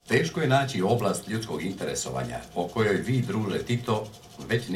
Teško je naći oblast ljudskog interesovanja o kojoj vi, druže Tito, već